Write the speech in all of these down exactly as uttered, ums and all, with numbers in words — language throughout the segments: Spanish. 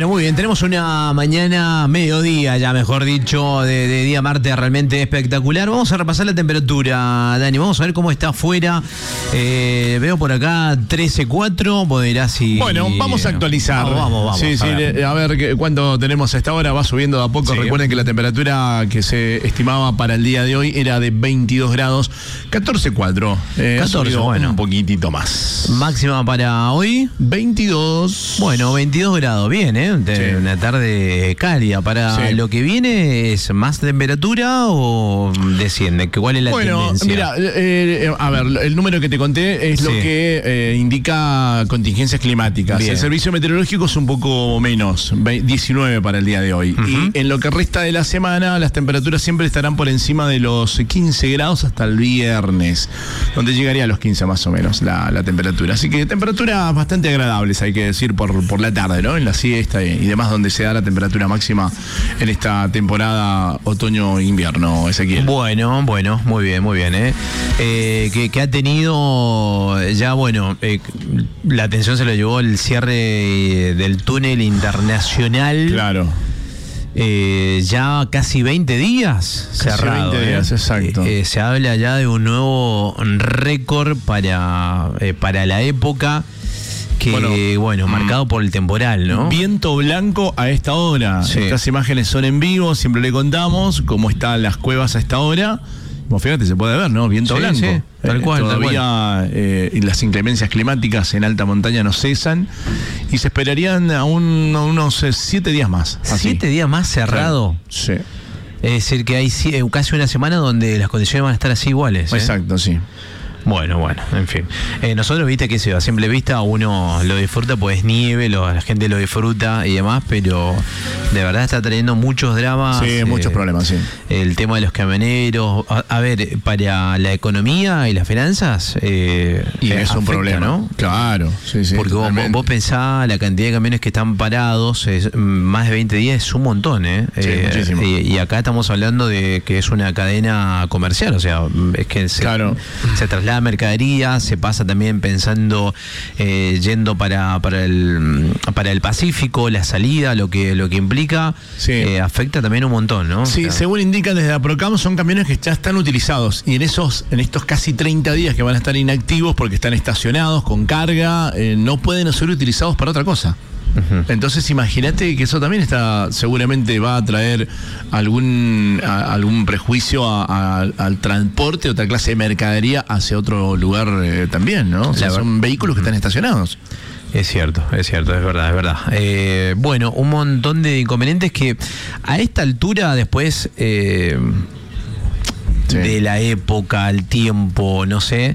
Bueno, muy bien, tenemos una mañana, mediodía ya mejor dicho, de, de día martes realmente espectacular. Vamos a repasar la temperatura, Dani, vamos a ver cómo está afuera. Eh, veo por acá trece cuatro, vos dirás si... Bueno, vamos a actualizar. Vamos, vamos, vamos. Sí, a sí, ver, a ver cuánto tenemos a esta hora, va subiendo de a poco. Sí. Recuerden que la temperatura que se estimaba para el día de hoy era de veintidós grados, catorce cuatro. Eh, catorce, bueno. Un poquitito más. Máxima para hoy, veintidós. Bueno, veintidós grados, bien, ¿eh? Sí. Una tarde cálida. Para sí. Lo que viene, ¿es más temperatura o desciende? ¿Cuál es la bueno, tendencia? Mira, eh, a ver, el número que te conté es sí. lo que eh, indica contingencias climáticas. Bien. El servicio meteorológico es un poco menos, diecinueve para el día de hoy. Uh-huh. Y en lo que resta de la semana, las temperaturas siempre estarán por encima de los quince grados hasta el viernes, donde llegaría a los quince más o menos la, la temperatura. Así que temperaturas bastante agradables, hay que decir, por, por la tarde, ¿no? En la siesta y, y demás, donde se da la temperatura máxima en esta temporada otoño-invierno, Ezequiel. Bueno, bueno, muy bien, muy bien, ¿eh? Eh, que, que ha tenido ya, bueno, eh, la atención se lo llevó el cierre del túnel internacional. Claro. Eh, ya casi veinte días casi cerrado. veinte días, eh. exacto. Eh, se habla ya de un nuevo récord para, eh, para la época. Que, bueno, bueno, marcado por el temporal, ¿no? Viento blanco a esta hora. Sí. Estas imágenes son en vivo, siempre le contamos cómo están las cuevas a esta hora. Bueno, fíjate, se puede ver, ¿no? Viento sí, blanco. Sí, tal cual. Eh, todavía tal cual. Eh, las inclemencias climáticas en alta montaña no cesan y se esperarían a, un, a unos eh, siete días más. Así. ¿Siete días más cerrado? Sí. Es decir, que hay casi una semana donde las condiciones van a estar así iguales. ¿eh? Exacto, sí. Bueno, bueno, en fin. Eh, nosotros, viste que a simple vista uno lo disfruta, pues nieve, lo, la gente lo disfruta y demás, pero de verdad está trayendo muchos dramas. Sí, eh, muchos problemas, sí. El tema de los camioneros. A, a ver, para la economía y las finanzas. Eh, y es afecta, un problema, ¿no? Claro, sí, sí. Porque vos, vos pensás, la cantidad de camiones que están parados, es, más de veinte días es un montón, ¿eh? Sí, eh muchísimo. Y, y acá estamos hablando de que es una cadena comercial, o sea, es que se, claro. se traslada mercadería, se pasa también pensando eh, yendo para para el para el Pacífico, la salida, lo que lo que implica, sí. eh, afecta también un montón, ¿no? Sí, o sea, según indican desde la Procam, son camiones que ya están utilizados y en esos en estos casi treinta días que van a estar inactivos porque están estacionados con carga, eh, no pueden ser utilizados para otra cosa. Uh-huh. Entonces imagínate que eso también está seguramente va a traer algún a, algún prejuicio a, a, al transporte, otra clase de mercadería hacia otro lugar eh, también, ¿no? O sea, son vehículos que están estacionados. Es cierto, es cierto, es verdad, es verdad. Eh, bueno, un montón de inconvenientes que a esta altura después eh, sí. de la época, el tiempo, no sé,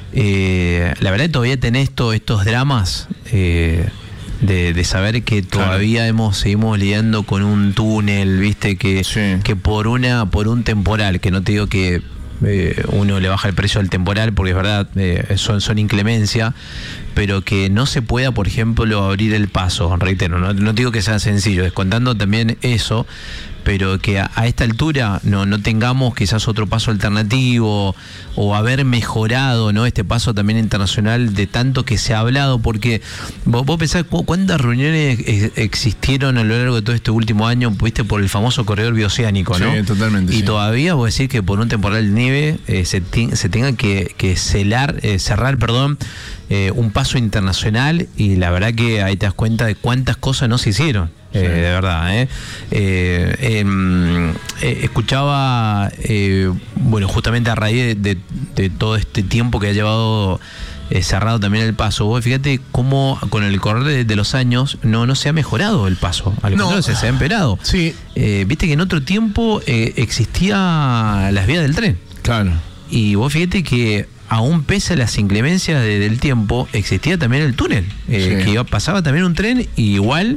eh, la verdad todavía tenés esto, estos dramas eh, De, de saber que todavía claro. hemos seguimos lidiando con un túnel, viste, que, sí. que por una por un temporal, que no te digo que eh, uno le baja el precio al temporal, porque es verdad, eh, son, son inclemencia, pero que no se pueda, por ejemplo, abrir el paso, reitero, no, no digo que sea sencillo, descontando también eso, pero que a, a esta altura no, no tengamos quizás otro paso alternativo o haber mejorado, ¿no? Este paso también internacional de tanto que se ha hablado, porque vos, vos pensás cuántas reuniones existieron a lo largo de todo este último año, viste, por el famoso corredor bioceánico, ¿no? Sí, totalmente. Y sí. todavía vos decís que por un temporal de nieve eh, se, se tenga que, que celar, eh, cerrar, perdón, eh, un paso internacional, y la verdad que ahí te das cuenta de cuántas cosas no se hicieron. Sí. Eh, de verdad, ¿eh? Eh, eh, eh, escuchaba, eh, bueno, justamente a raíz de, de, de todo este tiempo que ha llevado eh, cerrado también el paso, vos fíjate cómo con el correr de, de los años no, no se ha mejorado el paso, al contrario, no. se, se ha empeorado. Sí. Eh, viste que en otro tiempo eh, existía las vías del tren. Claro. Y vos fíjate que aún pese a las inclemencias de, del tiempo, existía también el túnel, eh, sí. que iba, pasaba también un tren y igual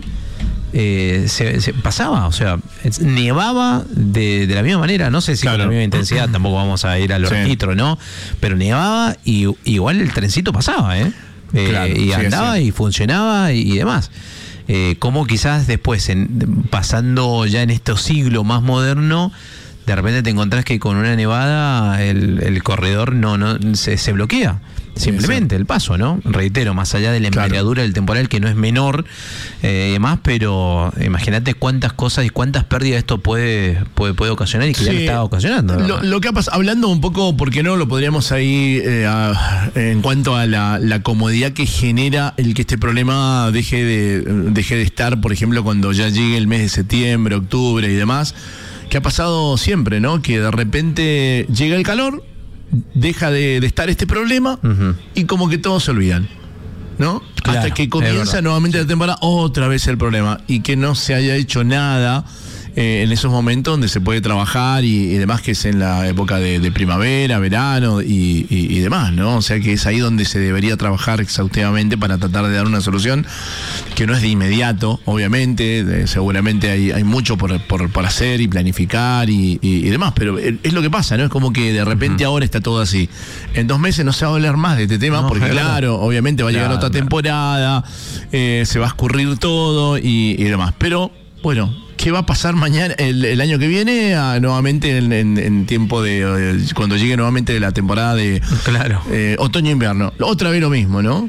eh, se, se pasaba, o sea, nevaba de, de la misma manera, no sé si claro. con la misma intensidad, tampoco vamos a ir a los sí. registros, ¿no? Pero nevaba y igual el trencito pasaba, ¿eh? eh claro, y sí, andaba sí. y funcionaba y, y demás. Eh, como quizás después, en, pasando ya en este siglo más moderno, de repente te encontrás que con una nevada el, el corredor no, no se, se bloquea. simplemente el paso, ¿no? Reitero, más allá de la envergadura del temporal, que no es menor, eh, y demás, pero imagínate cuántas cosas y cuántas pérdidas esto puede puede, puede ocasionar y que sí, ya lo está ocasionando. Lo, lo que ha pasado, hablando un poco, ¿por qué no? Lo podríamos ahí, eh, a, en cuanto a la, la comodidad que genera el que este problema deje de, deje de estar, por ejemplo, cuando ya llegue el mes de septiembre, octubre y demás, que ha pasado siempre, ¿no? Que de repente llega el calor, deja de, de estar este problema, uh-huh, y como que todos se olvidan, ¿no? Claro, hasta que comienza nuevamente la temporada, otra vez el problema, y que no se haya hecho nada eh, en esos momentos donde se puede trabajar y, y demás, que es en la época de, de primavera, verano y, y, y demás, ¿no? O sea que es ahí donde se debería trabajar exhaustivamente para tratar de dar una solución que no es de inmediato, obviamente, de, seguramente hay, hay mucho por, por, por hacer y planificar y, y, y demás, pero es lo que pasa, ¿no? Es como que de repente uh-huh, ahora está todo así. En dos meses no se va a hablar más de este tema, no, porque claro, claro, obviamente va a llegar claro, otra temporada, eh, se va a escurrir todo y, y demás. Pero, bueno, ¿qué va a pasar mañana, el, el año que viene, a, nuevamente en, en, en tiempo de, eh, cuando llegue nuevamente la temporada de claro, eh, otoño-invierno? Otra vez lo mismo, ¿no?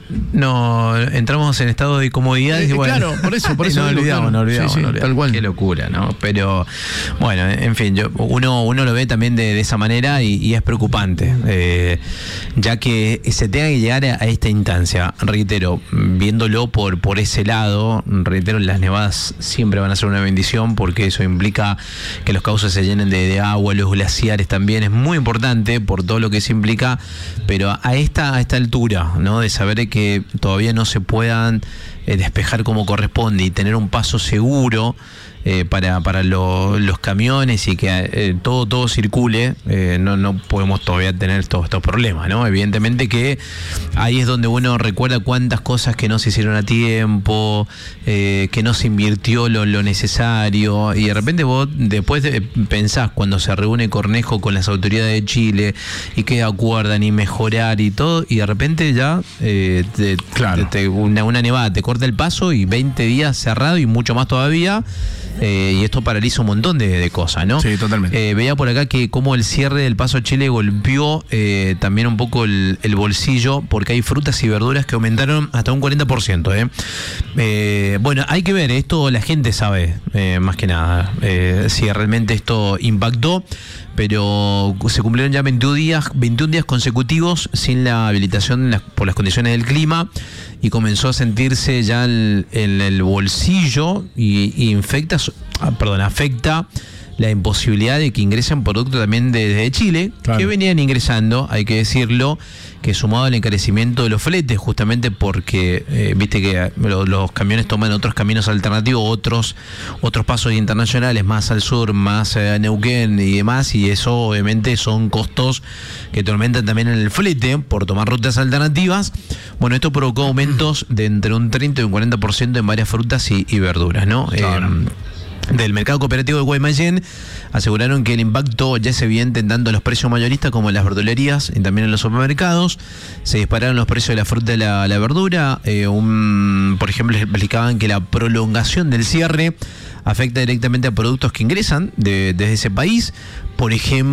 No, entramos en estado de comodidad. Eh, y bueno, claro, por eso, por eso. no olvidamos, no olvidamos, sí, sí, no olvidamos. Tal cual. Qué locura, ¿no? Pero, bueno, en fin, yo, uno, uno lo ve también de, de esa manera y, y es preocupante, eh, ya que se tenga que llegar a, a esta instancia. Reitero, viéndolo por, por ese lado, reitero, las nevadas siempre van a ser una bendición porque eso implica que los cauces se llenen de, de agua, los glaciares también, es muy importante por todo lo que se implica, pero a esta, a esta altura, ¿no? De saber que todavía no se puedan eh, despejar como corresponde y tener un paso seguro eh, para, para lo, los camiones y que eh, todo, todo circule, eh, no, no podemos todavía tener todos estos problemas, ¿no? Evidentemente que ahí es donde uno recuerda cuántas cosas que no se hicieron a tiempo, eh, que no se invirtió lo, lo necesario, y de repente vos después de, pensás cuando se reúne Cornejo con las autoridades de Chile y que acuerdan y mejorar y todo, y de repente ya eh, te, claro, te, te, una, una nevada te corta el paso y veinte días cerrado y mucho más todavía. Eh, y esto paraliza un montón de, de cosas, ¿no? Sí, totalmente. Eh, veía por acá que como el cierre del Paso Chile golpeó eh, también un poco el, el bolsillo, porque hay frutas y verduras que aumentaron hasta un cuarenta por ciento. ¿eh? Eh, bueno, hay que ver, esto la gente sabe, eh, más que nada, eh, si realmente esto impactó, pero se cumplieron ya veintiún días, veintiún días consecutivos sin la habilitación las, por las condiciones del clima, y comenzó a sentirse ya el, el, el bolsillo y, y infecta, perdón, afecta la imposibilidad de que ingresen productos también desde de Chile, claro, que venían ingresando, hay que decirlo, que sumado al encarecimiento de los fletes, justamente porque eh, viste que los, los camiones toman otros caminos alternativos, otros otros pasos internacionales, más al sur, más a Neuquén y demás, y eso obviamente son costos que te aumentan también en el flete por tomar rutas alternativas. Bueno, esto provocó aumentos de entre un treinta y un cuarenta por ciento en varias frutas y, y verduras, ¿no? Claro. Eh, del mercado cooperativo de Guaymallén aseguraron que el impacto ya se evidente en tanto en los precios mayoristas como en las verdulerías y también en los supermercados. Se dispararon los precios de la fruta y la, la verdura. Eh, un, por ejemplo, explicaban que la prolongación del cierre afecta directamente a productos que ingresan de, desde ese país. Por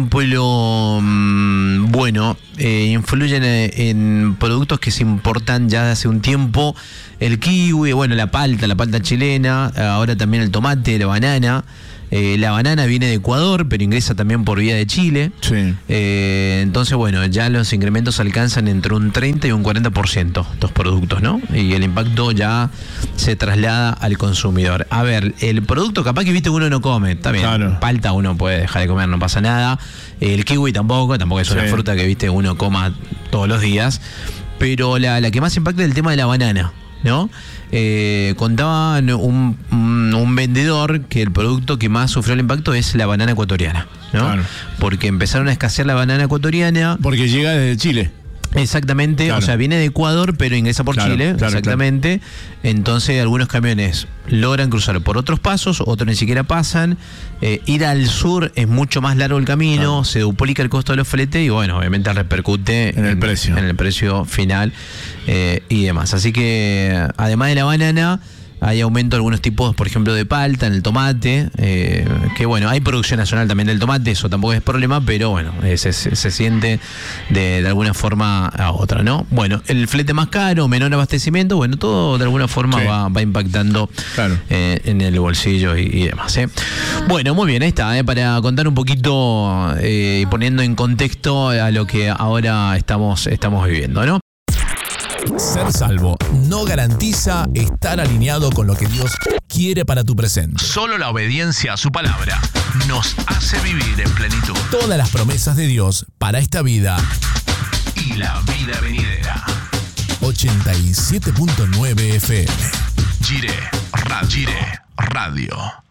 ejemplo, mmm, bueno, eh, influyen en, en productos que se importan ya hace un tiempo, el kiwi, bueno, la palta, la palta chilena, ahora también el tomate, la banana. Eh, la banana viene de Ecuador, pero ingresa también por vía de Chile. Sí. Eh, entonces, bueno, ya los incrementos alcanzan entre un treinta y un cuarenta por ciento estos productos, ¿no? Y el impacto ya se traslada al consumidor. A ver, el producto capaz que, viste, uno no come, está bien. Claro. Palta uno puede dejar de comer, no pasa nada. El kiwi tampoco, tampoco es sí. una fruta que, viste, uno coma todos los días. Pero la, la que más impacta es el tema de la banana, ¿no? Eh, contaban un, un, un vendedor que el producto que más sufrió el impacto es la banana ecuatoriana, ¿no? Claro. Porque empezaron a escasear la banana ecuatoriana. Porque llega desde Chile. Exactamente, claro. O sea, viene de Ecuador, pero ingresa por claro, Chile, claro, exactamente. Claro. Entonces, algunos camiones logran cruzar por otros pasos, otros ni siquiera pasan. Eh, ir al sur es mucho más largo el camino, claro. Se duplica el costo de los fletes y, bueno, obviamente repercute en, en el precio, en el precio final eh, y demás. Así que, además de la banana, hay aumento de algunos tipos, por ejemplo, de palta, en el tomate, eh, que bueno, hay producción nacional también del tomate, eso tampoco es problema, pero bueno, eh, se, se, se siente de, de alguna forma a otra, ¿no? Bueno, el flete más caro, menor abastecimiento, bueno, todo de alguna forma sí. va, va impactando claro. eh, en el bolsillo y, y demás, ¿eh? Bueno, muy bien, ahí está, ¿eh? Para contar un poquito y eh, poniendo en contexto a lo que ahora estamos, estamos viviendo, ¿no? Ser salvo no garantiza estar alineado con lo que Dios quiere para tu presente. Solo la obediencia a su palabra nos hace vivir en plenitud. Todas las promesas de Dios para esta vida y la vida venidera. ochenta y siete punto nueve F M. Gire Radio. Gire Radio.